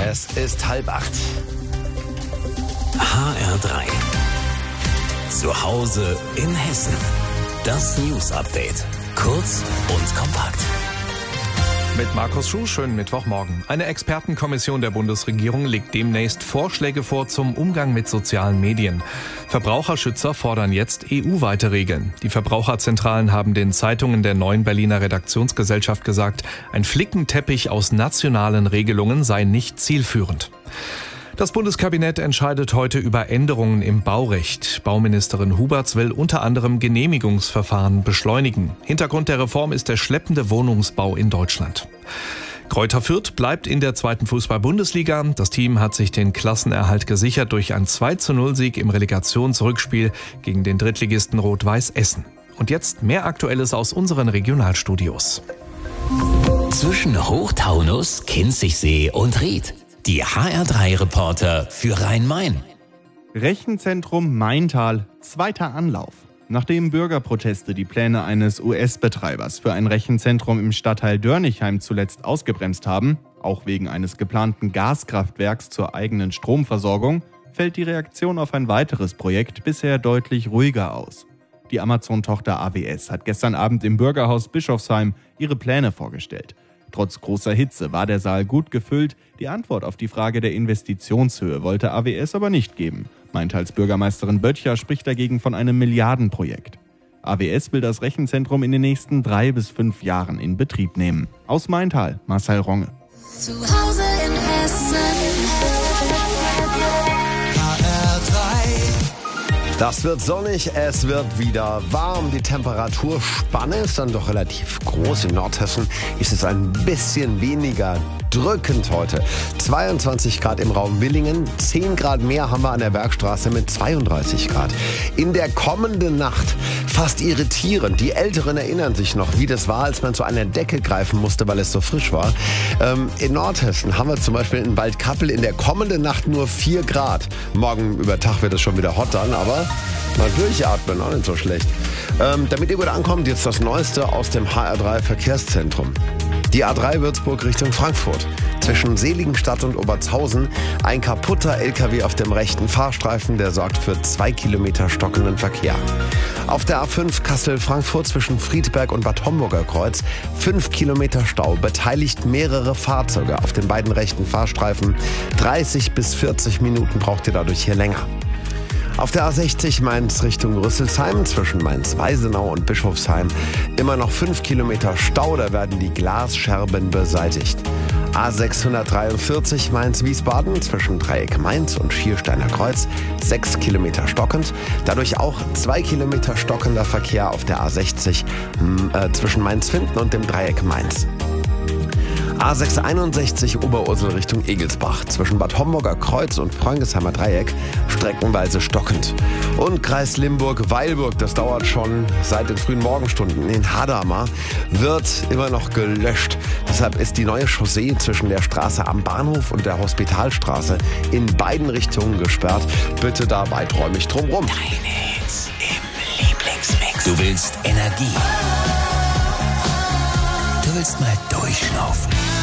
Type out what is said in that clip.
Es ist 7:30. HR3. Zu Hause in Hessen. Das News-Update. Kurz und kompakt. Mit Markus Schuh, schönen Mittwochmorgen. Eine Expertenkommission der Bundesregierung legt demnächst Vorschläge vor zum Umgang mit sozialen Medien. Verbraucherschützer fordern jetzt EU-weite Regeln. Die Verbraucherzentralen haben den Zeitungen der Neuen Berliner Redaktionsgesellschaft gesagt, ein Flickenteppich aus nationalen Regelungen sei nicht zielführend. Das Bundeskabinett entscheidet heute über Änderungen im Baurecht. Bauministerin Huberts will unter anderem Genehmigungsverfahren beschleunigen. Hintergrund der Reform ist der schleppende Wohnungsbau in Deutschland. Greuther Fürth bleibt in der 2. Fußball-Bundesliga. Das Team hat sich den Klassenerhalt gesichert durch einen 2:0-Sieg im Relegationsrückspiel gegen den Drittligisten Rot-Weiß Essen. Und jetzt mehr Aktuelles aus unseren Regionalstudios. Zwischen Hochtaunus, Kinzigsee und Ried. Die HR3-Reporter für Rhein-Main. Rechenzentrum Maintal, zweiter Anlauf. Nachdem Bürgerproteste die Pläne eines US-Betreibers für ein Rechenzentrum im Stadtteil Dörnigheim zuletzt ausgebremst haben, auch wegen eines geplanten Gaskraftwerks zur eigenen Stromversorgung, fällt die Reaktion auf ein weiteres Projekt bisher deutlich ruhiger aus. Die Amazon-Tochter AWS hat gestern Abend im Bürgerhaus Bischofsheim ihre Pläne vorgestellt. Trotz großer Hitze war der Saal gut gefüllt. Die Antwort auf die Frage der Investitionshöhe wollte AWS aber nicht geben. Maintals Bürgermeisterin Böttcher spricht dagegen von einem Milliardenprojekt. AWS will das Rechenzentrum in den nächsten 3 bis 5 Jahren in Betrieb nehmen. Aus Maintal, Marcel Ronge. Zu Hause in Hessen. Das wird sonnig, es wird wieder warm. Die Temperaturspanne ist dann doch relativ groß. In Nordhessen ist es ein bisschen weniger drückend heute. 22 Grad im Raum Willingen, 10 Grad mehr haben wir an der Bergstraße mit 32 Grad. In der kommenden Nacht fast irritierend. Die Älteren erinnern sich noch, wie das war, als man zu einer Decke greifen musste, weil es so frisch war. In Nordhessen haben wir zum Beispiel in Waldkappel in der kommenden Nacht nur 4 Grad. Morgen über Tag wird es schon wieder hot dann, aber mal durchatmen, auch nicht so schlecht. Damit ihr gut ankommt, jetzt das Neueste aus dem HR3 Verkehrszentrum. Die A3 Würzburg Richtung Frankfurt. Zwischen Seligenstadt und Obertshausen ein kaputter LKW auf dem rechten Fahrstreifen, der sorgt für 2 Kilometer stockenden Verkehr. Auf der A5 Kassel-Frankfurt zwischen Friedberg und Bad Homburger Kreuz 5 Kilometer Stau, beteiligt mehrere Fahrzeuge auf den beiden rechten Fahrstreifen. 30 bis 40 Minuten braucht ihr dadurch hier länger. Auf der A60 Mainz Richtung Rüsselsheim zwischen Mainz-Weisenau und Bischofsheim immer noch 5 Kilometer Stau, da werden die Glasscherben beseitigt. A643 Mainz-Wiesbaden zwischen Dreieck Mainz und Schiersteiner Kreuz 6 Kilometer stockend, dadurch auch 2 Kilometer stockender Verkehr auf der A60 zwischen Mainz-Finden und dem Dreieck Mainz. A661 Oberursel Richtung Egelsbach zwischen Bad Homburger Kreuz und Freungesheimer Dreieck streckenweise stockend. Und Kreis Limburg-Weilburg, das dauert schon seit den frühen Morgenstunden. In Hadamar wird immer noch gelöscht. Deshalb ist die neue Chaussee zwischen der Straße am Bahnhof und der Hospitalstraße in beiden Richtungen gesperrt. Bitte da weiträumig drumrum. Deine Hits im Lieblingsmix. Du willst Energie. Du willst mal durchschnaufen.